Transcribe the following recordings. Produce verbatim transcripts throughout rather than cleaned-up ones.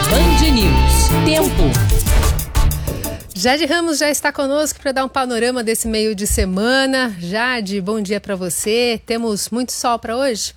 Band News. Tempo. Jade Ramos já está conosco para dar um panorama desse meio de semana. Jade, bom dia para você. Temos muito sol para hoje?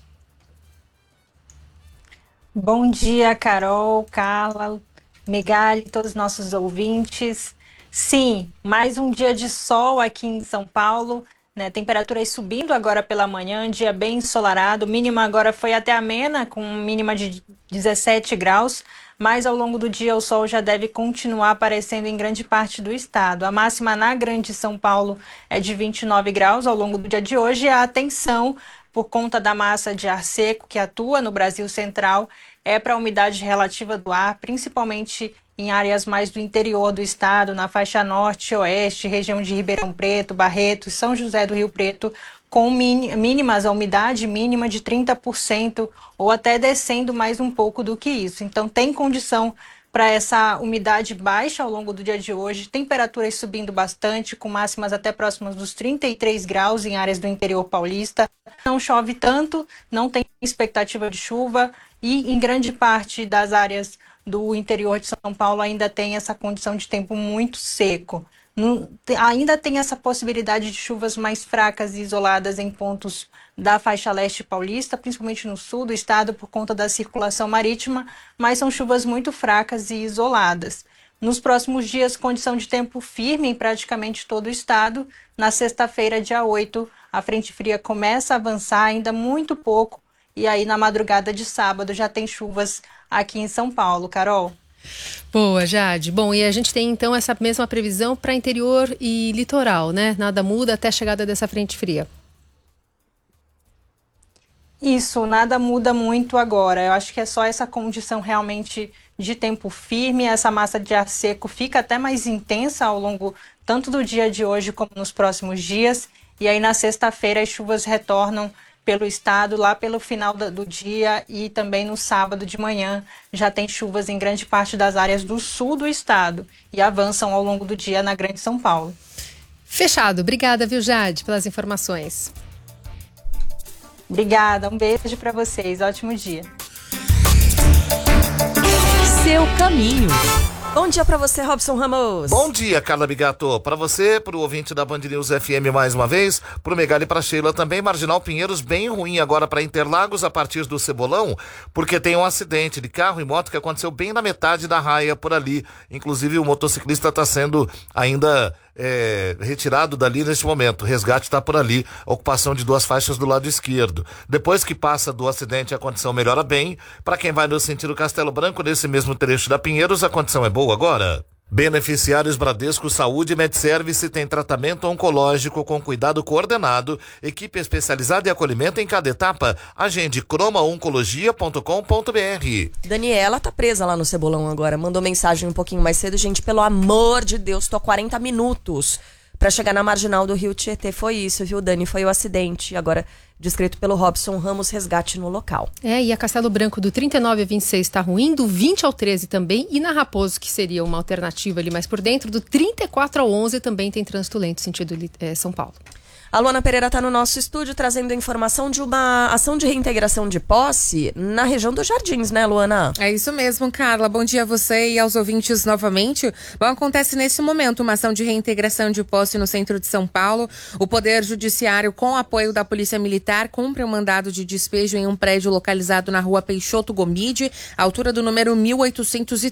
Bom dia, Carol, Carla, Megali, todos os nossos ouvintes. Sim, mais um dia de sol aqui em São Paulo, né? Temperaturas subindo agora pela manhã, dia bem ensolarado. Mínima agora foi até amena, com mínima de dezessete graus, mas ao longo do dia o sol já deve continuar aparecendo em grande parte do estado. A máxima na Grande São Paulo é de vinte e nove graus ao longo do dia de hoje. E a atenção, por conta da massa de ar seco que atua no Brasil Central, é para a umidade relativa do ar, principalmente em áreas mais do interior do estado, na faixa norte e oeste, região de Ribeirão Preto, Barretos, São José do Rio Preto, com mínimas, a umidade mínima de trinta por cento ou até descendo mais um pouco do que isso. Então tem condição para essa umidade baixa ao longo do dia de hoje, temperaturas subindo bastante, com máximas até próximas dos trinta e três graus em áreas do interior paulista. Não chove tanto, não tem expectativa de chuva e em grande parte das áreas do interior de São Paulo ainda tem essa condição de tempo muito seco. Não, ainda tem essa possibilidade de chuvas mais fracas e isoladas em pontos da faixa leste paulista, principalmente no sul do estado por conta da circulação marítima, mas são chuvas muito fracas e isoladas. Nos próximos dias, condição de tempo firme em praticamente todo o estado. Na sexta-feira, dia oito, a frente fria começa a avançar ainda muito pouco, e aí na madrugada de sábado já tem chuvas aqui em São Paulo. Carol? Boa, Jade. Bom, e a gente tem então essa mesma previsão para interior e litoral, né? Nada muda até a chegada dessa frente fria. Isso, nada muda muito agora. Eu acho que é só essa condição realmente de tempo firme. Essa massa de ar seco fica até mais intensa ao longo tanto do dia de hoje como nos próximos dias. E aí na sexta-feira as chuvas retornam pelo estado lá pelo final do dia e também no sábado de manhã já tem chuvas em grande parte das áreas do sul do estado e avançam ao longo do dia na Grande São Paulo. Fechado. Obrigada, viu, Jade, pelas informações. Obrigada, um beijo para vocês, ótimo dia. Seu caminho. Bom dia para você, Robson Ramos. Bom dia, Carla Bigato. Para você, para o ouvinte da Band News F M mais uma vez, para o Megali e para Sheila também. Marginal Pinheiros bem ruim agora para Interlagos a partir do Cebolão, porque tem um acidente de carro e moto que aconteceu bem na metade da raia por ali. Inclusive o motociclista está sendo ainda é, retirado dali neste momento. O resgate está por ali, ocupação de duas faixas do lado esquerdo. Depois que passa do acidente, a condição melhora bem. Para quem vai no sentido Castelo Branco, nesse mesmo trecho da Pinheiros, a condição é boa agora. Beneficiários Bradesco Saúde e MedService tem tratamento oncológico com cuidado coordenado, equipe especializada em acolhimento em cada etapa. Agende croma oncologia ponto com ponto b r. Daniela tá presa lá no Cebolão agora, mandou mensagem um pouquinho mais cedo. Gente, pelo amor de Deus, tô há quarenta minutos pra chegar na marginal do Rio Tietê. Foi isso, viu, Dani? Foi o acidente. Agora, descrito pelo Robson Ramos, resgate no local. É, e a Castelo Branco do trinta e nove a vinte e seis está ruim, do vinte ao treze também, e na Raposo, que seria uma alternativa ali mais por dentro, do trinta e quatro ao onze também tem trânsito lento, sentido é, São Paulo. A Luana Pereira está no nosso estúdio trazendo informação de uma ação de reintegração de posse na região dos Jardins, né, Luana? É isso mesmo, Carla. Bom dia a você e aos ouvintes novamente. Bom, acontece nesse momento uma ação de reintegração de posse no centro de São Paulo. O Poder Judiciário, com apoio da Polícia Militar, cumpre um mandado de despejo em um prédio localizado na rua Peixoto Gomide, altura do número mil oitocentos e